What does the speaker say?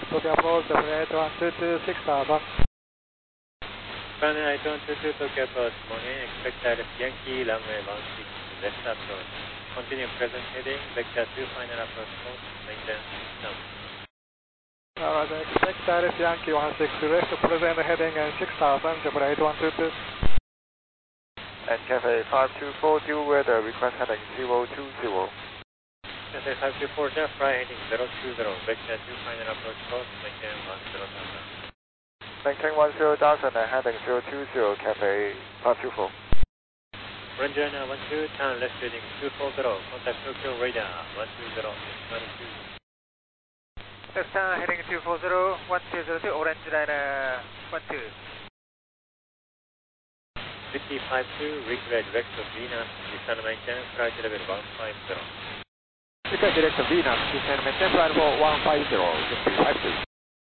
Tokyo Approach, Flight 122, 6000. Flight 122, Tokyo Approach, morning, expect direct Yankee, runway 16, left approach. Continue present heading, vector 2, final approach course, maintain system. Alright, expect direct Yankee 16, left, present heading and 6000, Flight 122. And Cafe 524, due weather, request heading 020. Cafe 524, Jeff, right heading 020, vector 2, final approach course, maintain 10,000. Maintain 10,000 and heading 020, Cafe 524. Ranger 12, turn left heading 240, contact Tokyo radar 120, 612. Left turn heading 240, 1202, orange liner 12. 5052, redirect vector Venus, descend maintain, flight level 150. Request direct Venus, descend maintain flight level 150, 5052.